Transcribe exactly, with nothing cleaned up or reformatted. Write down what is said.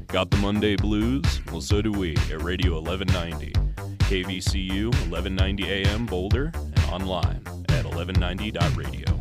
Got the Monday blues? Well, so do we at Radio eleven ninety. K V C U eleven ninety A M Boulder and online at eleven ninety dot radio.